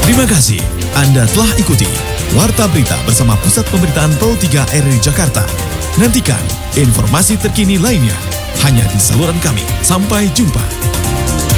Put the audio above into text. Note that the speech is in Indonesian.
Terima kasih Anda telah ikuti Warta Berita bersama Pusat Pemberitaan PAU 3 RRI Jakarta. Nantikan informasi terkini lainnya hanya di saluran kami. Sampai jumpa.